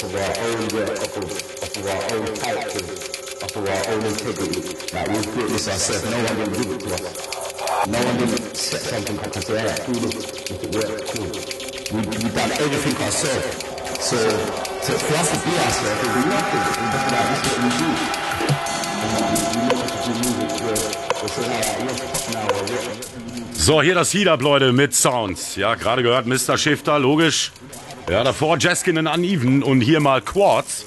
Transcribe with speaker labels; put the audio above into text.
Speaker 1: of our own work, off of our own character, off of our own integrity. Like we've built this ourselves. No one didn't give it to us. No one didn't set something up and say, alright, do this, if it works, cool. We've done everything ourselves. So for us to be ourselves, it'll be nothing. It's just like, this is what we do. And we know how to do music where it's like, you're pop now or what.
Speaker 2: So, hier das Heat-Up, Leute, mit Sounds. Ja, gerade gehört Mr. Shifter, logisch. Ja, davor Jaskin and Uneven und hier mal Quartz.